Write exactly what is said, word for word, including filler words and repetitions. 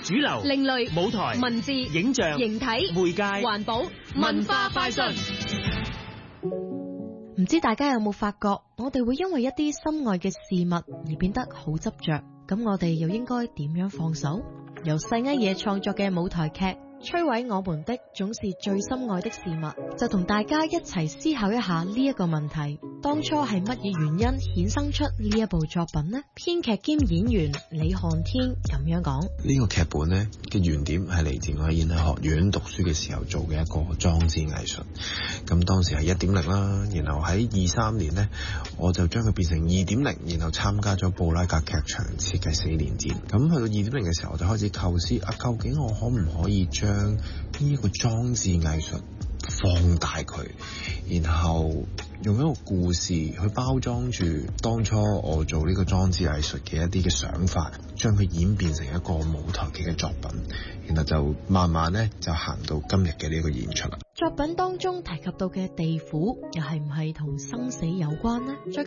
主流、 另類、 舞台、 文字、 影像、 形體、 媒介、 環保、文化快訊。 唔知大家有冇發覺，我哋會因為一啲心愛嘅事物而變得好執着，咁我哋又應該點樣放手？由細埃野創作嘅舞台劇《摧毀我們的總是最心愛的事物》，就同大家一齊思考一下呢一個問題：當初係乜嘢原因衍生出呢一部作品呢？編劇兼演員李漢天咁樣講： 呢個劇本呢嘅原點係嚟自我喺演藝學院讀書嘅時候做嘅一個裝置藝術。咁當時係一點零啦，然後喺二三年呢，我就將佢變成二點零，然後參加咗布拉格劇場設計四年展。咁去到二點零嘅時候，我就開始構思啊，究竟我可唔可以將呢一個裝置藝術放大佢，然後用一個故事去包裝住當初我做呢個裝置藝術嘅一啲嘅想法，將佢演變成一個舞台劇嘅作品，然後就慢慢咧就行到今日嘅呢個演出啦。 作品當中提及到嘅地府，又係唔係同生死有關呢？再